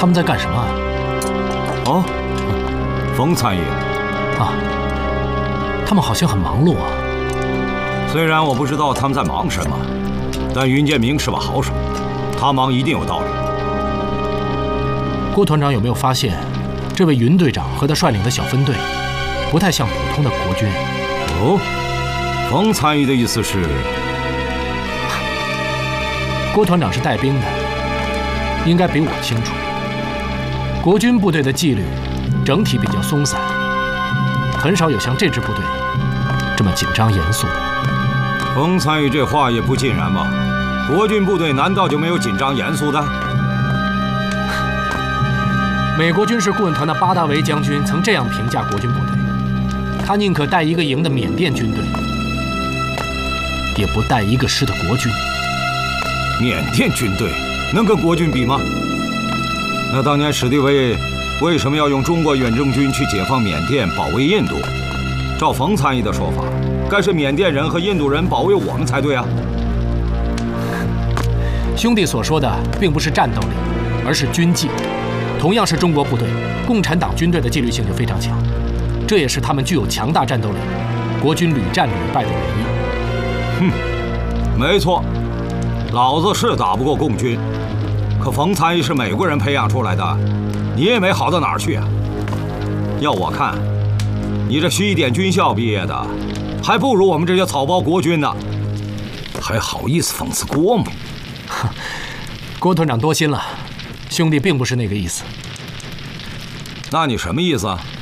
他们在干什么啊？ 哦，冯参议啊，他们好像很忙碌啊。 虽然我不知道他们在忙什么，但云建明是把好手，他忙一定有道理。 郭团长有没有发现，这位云队长和他率领的小分队，不太像普通的国军？ 哦，冯参议的意思是， 郭团长是带兵的，应该比我清楚。国军部队的纪律整体比较松散，很少有像这支部队这么紧张严肃的。 冯参议这话也不尽然吧？国军部队难道就没有紧张严肃的？ 美国军事顾问团的巴达维将军曾这样评价国军部队：他宁可带一个营的缅甸军队，也不带一个师的国军。 缅甸军队能跟国军比吗？那当年史迪威为什么要用中国远征军去解放缅甸、保卫印度？照冯参议的说法，该是缅甸人和印度人保卫我们才对啊！ 兄弟所说的并不是战斗力，而是军纪。同样是中国部队，共产党军队的纪律性就非常强，这也是他们具有强大战斗力，国军屡战屡败的原因。 没错，老子是打不过共军，可冯参议是美国人培养出来的，你也没好到哪儿去啊！要我看，你这西点军校毕业的，还不如我们这些草包国军呢，还好意思讽刺郭某？ 郭团长多心了，兄弟并不是那个意思。 那你什么意思啊？